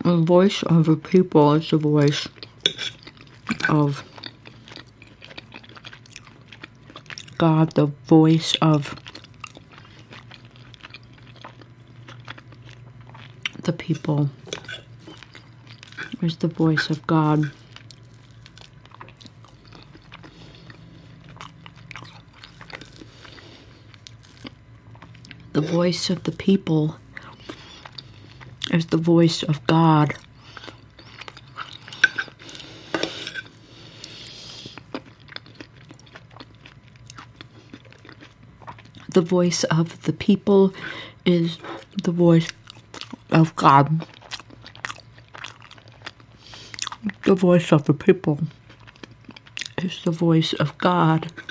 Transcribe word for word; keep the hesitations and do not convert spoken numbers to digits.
The voice of the people is the voice of God, the voice of the people is the voice of God. The voice of the people is the voice of God. The voice of the people is the voice of God. The voice of the people is the voice of God.